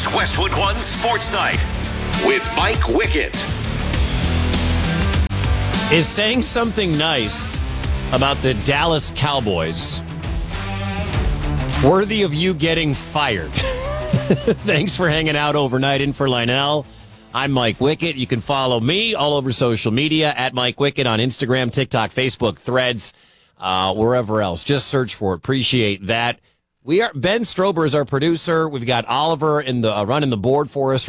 It's Westwood One Sports Night with Mike Wickett. Is saying something nice about the Dallas Cowboys worthy of you getting fired? Thanks for hanging out overnight in for Lionel. I'm Mike Wickett. You can follow me all over social media at Mike Wickett on Instagram, TikTok, Facebook, Threads, wherever else. Just search for it. Appreciate that. Ben Strober is our producer. We've got Oliver in the running the board for us